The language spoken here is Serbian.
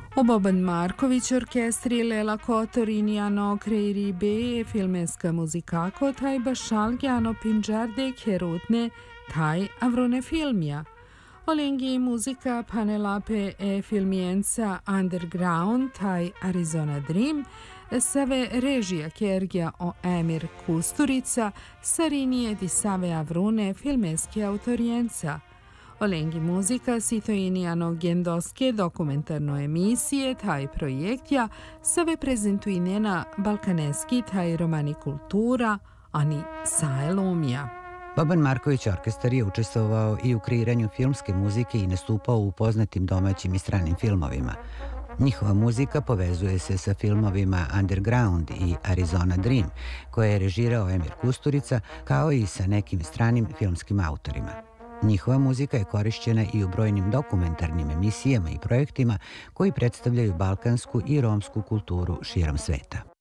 O Boban Marković orkestri Lela Kotor-Iniano Kreiribe filmeska muzikako taj Bashalgiano Pinjarde Kerutne taj Avrone filmja. Olengi muzika panelape filmienza Underground taj Arizona Dream, save režija kergja o Emir Kusturica, sarinije di save Avrune filmeske autorijenca. Olengi muzika sitojinijano gendoske dokumentarno emisije taj projektja save prezentuinjena balkaneski taj romani kultura, ani saelomija. Boban Marković orkestar je učestvovao i u kreiranju filmske muzike i nastupao u poznatim domaćim i stranim filmovima. Njihova muzika povezuje se sa filmovima Underground i Arizona Dream, koje je režirao Emir Kusturica, kao i sa nekim stranim filmskim autorima. Njihova muzika je korišćena i u brojnim dokumentarnim emisijama i projektima koji predstavljaju balkansku i romsku kulturu širom sveta.